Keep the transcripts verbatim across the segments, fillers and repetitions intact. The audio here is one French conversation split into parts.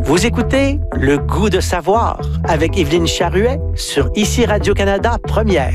Vous écoutez Le goût de savoir avec Évelyne Charruet sur Ici Radio-Canada Première.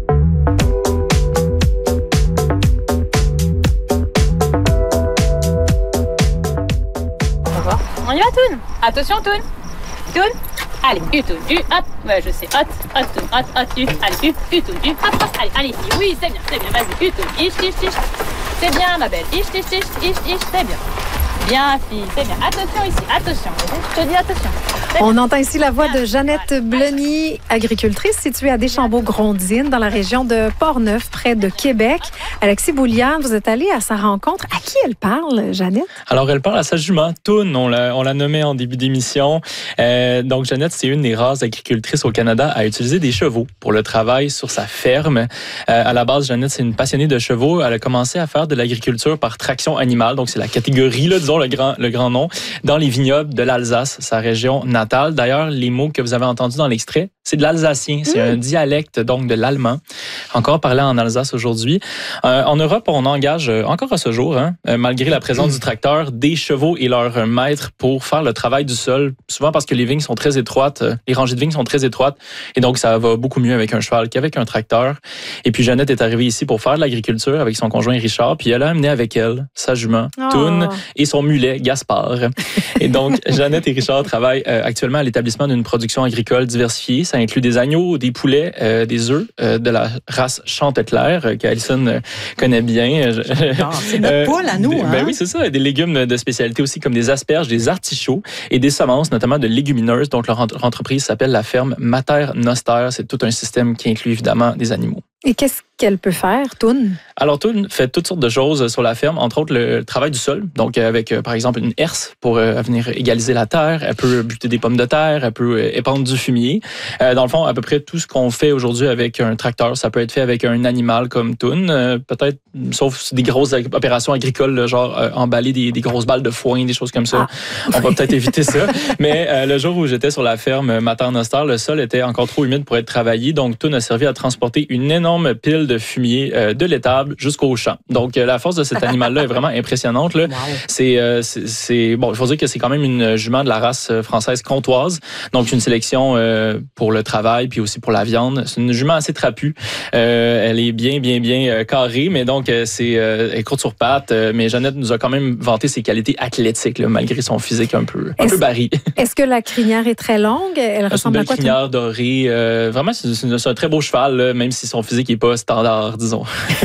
On y va, Toon. Attention, Toon. Toon. Allez, U, Toon, U, hop. Ouais, je sais, hop, hop, Toon, hop, hop, U. Allez, U, U, Toon, U, hop, hop. Allez, allez, oui, c'est bien, c'est bien. Vas-y, U, Toon, ish, ish, ish. C'est bien, ma belle. Ish, ish, ish, ish, ish, c'est bien. Bien, fille, c'est bien. Attention ici, attention. Je te dis attention. On entend ici la voix de Jeannette Bleny, agricultrice située à Deschambault-Grondines, dans la région de Portneuf, près de Québec. Alexis Bouliane, vous êtes allé à sa rencontre. À qui elle parle, Jeannette? Alors, elle parle à sa jument, Toon, on l'a, on l'a nommée en début d'émission. Euh, donc, Jeannette, c'est une des rares agricultrices au Canada à utiliser des chevaux pour le travail sur sa ferme. Euh, à la base, Jeannette, c'est une passionnée de chevaux. Elle a commencé à faire de l'agriculture par traction animale, donc c'est la catégorie, là, disons le grand, le grand nom, dans les vignobles de l'Alsace, sa région natale. D'ailleurs, les mots que vous avez entendus dans l'extrait, c'est de l'alsacien. C'est mmh. un dialecte, donc, de l'allemand, encore parlé en Alsace aujourd'hui. Euh, en Europe, on engage, euh, encore à ce jour, hein, euh, malgré la présence mmh. du tracteur, des chevaux et leurs maîtres pour faire le travail du sol, souvent parce que les vignes sont très étroites, euh, les rangées de vignes sont très étroites, et donc ça va beaucoup mieux avec un cheval qu'avec un tracteur. Et puis, Jeannette est arrivée ici pour faire de l'agriculture avec son conjoint Richard, puis elle a amené avec elle sa jument, oh. Toon, et son mulet, Gaspard. Et donc, Jeannette et Richard travaillent euh, actuellement à l'établissement d'une production agricole diversifiée. Ça inclut des agneaux, des poulets, euh, des œufs euh, de la race Chanteclair, euh, qu'Alison euh, connaît bien. Non, c'est notre euh, poule à nous. Des, hein? Ben oui, c'est ça. Des légumes de spécialité aussi comme des asperges, des artichauts et des semences, notamment de légumineuses. Donc, leur entreprise s'appelle la ferme Mater Noster. C'est tout un système qui inclut évidemment des animaux. Et qu'est-ce qu'elle peut faire, Toon? Alors, Toon fait toutes sortes de choses sur la ferme, entre autres le travail du sol. Donc, avec, par exemple, une herse pour euh, venir égaliser la terre. Elle peut buter des pommes de terre, elle peut euh, épandre du fumier. Euh, dans le fond, à peu près tout ce qu'on fait aujourd'hui avec un tracteur, ça peut être fait avec un animal comme Toon. Euh, peut-être, sauf des grosses opérations agricoles, là, genre euh, emballer des, des grosses balles de foin, des choses comme ça. Ah. On va peut-être éviter ça. Mais euh, le jour où j'étais sur la ferme Mater Noster, le sol était encore trop humide pour être travaillé. Donc, Toon a servi à transporter une énorme pile de fumier euh, de l'étable jusqu'au champ. Donc, euh, la force de cet animal-là est vraiment impressionnante. Là. Wow. C'est, euh, c'est, c'est, bon, il faut dire que c'est quand même une jument de la race française comtoise. Donc, une sélection euh, pour le travail puis aussi pour la viande. C'est une jument assez trapue. Euh, elle est bien, bien, bien euh, carrée, mais donc, euh, c'est, euh, elle est courte sur pattes. Euh, mais Jeannette nous a quand même vanté ses qualités athlétiques, là, malgré son physique un peu, un peu barré. Est-ce que la crinière est très longue? Elle ressemble une à quoi? Une crinière dorée. Euh, vraiment, c'est, c'est un très beau cheval, là, même si son physique n'est pas standard, disons.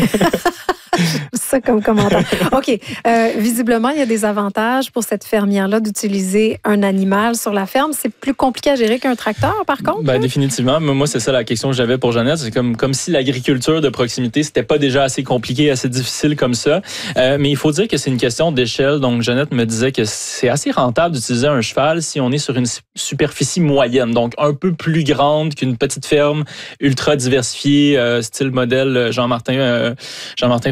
Ça comme commentaire. OK. Euh, visiblement, il y a des avantages pour cette fermière-là d'utiliser un animal sur la ferme. C'est plus compliqué à gérer qu'un tracteur, par contre? Ben, définitivement. Moi, c'est ça la question que j'avais pour Jeannette. C'est comme, comme si l'agriculture de proximité, c'était pas déjà assez compliqué, assez difficile comme ça. Euh, mais il faut dire que c'est une question d'échelle. Donc, Jeannette me disait que c'est assez rentable d'utiliser un cheval si on est sur une superficie moyenne. Donc, un peu plus grande qu'une petite ferme ultra diversifiée, euh, style modèle Jean-Martin, euh, Jean-Martin